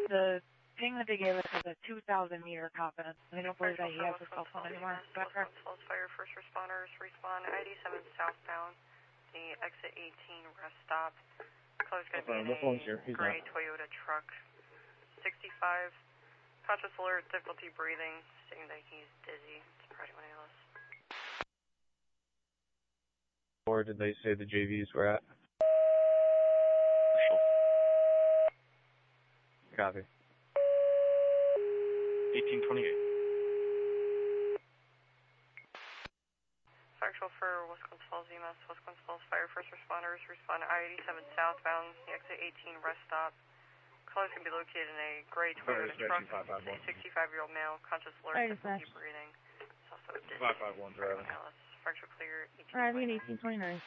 The ping that they gave us is a 2,000 meter confidence. I don't believe that he has a cell phone anymore. Is that correct? Fire first responders respond 87 southbound. The exit 18 rest stop. Close going to be in a gray Toyota truck. 65. Conscious alert, difficulty breathing, stating that he's dizzy. It's Priority 1 ALS. Where did they say the JVs were at? Copy. 1828. Factual for West Clemens Falls, EMS, West Clemens Falls Fire First Responders, respond I-87 southbound, the exit 18 rest stop. Callers can be located in a gray Toyota truck. A 65-year-old male, conscious alert, difficulty breathing. It's also dizzy. 551 driving. Fracture clear, 1829. Driving 1829.